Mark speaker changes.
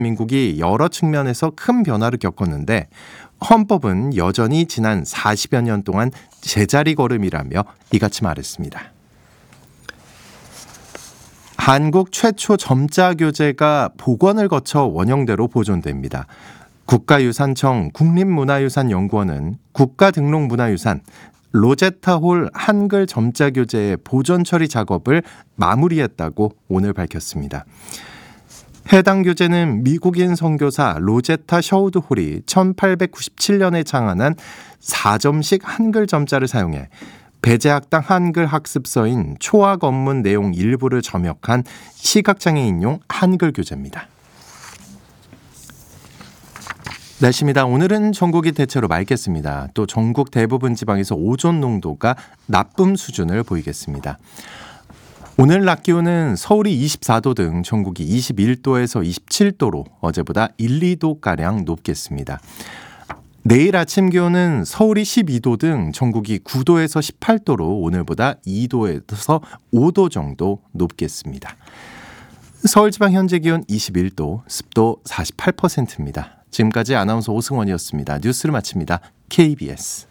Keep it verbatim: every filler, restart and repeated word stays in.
Speaker 1: 대한민국이 여러 측면에서 큰 변화를 겪었는데 헌법은 여전히 지난 사십여 년 동안 제자리 걸음이라며 이같이 말했습니다. 한국 최초 점자 교재가 복원을 거쳐 원형대로 보존됩니다. 국가유산청 국립문화유산연구원은 국가등록문화유산 로제타홀 한글 점자 교재의 보존 처리 작업을 마무리했다고 오늘 밝혔습니다. 해당 교재는 미국인 선교사 로제타 셔우드 홀이 천팔백구십칠 년에 창안한 사 점식 한글 점자를 사용해 배재학당 한글 학습서인 초학 원문 내용 일부를 점역한 시각장애인용 한글 교재입니다. 날씨입니다. 오늘은 전국이 대체로 맑겠습니다. 또 전국 대부분 지방에서 오존 농도가 나쁨 수준을 보이겠습니다. 오늘 낮 기온은 서울이 이십사 도 등 전국이 이십일 도에서 이십칠 도로 어제보다 일, 이 도가량 높겠습니다. 내일 아침 기온은 서울이 십이 도 등 전국이 구 도에서 십팔 도로 오늘보다 이 도에서 오 도 정도 높겠습니다. 서울 지방 현재 기온 이십일 도, 습도 사십팔 퍼센트입니다. 지금까지 아나운서 오승원이었습니다. 뉴스를 마칩니다. 케이비에스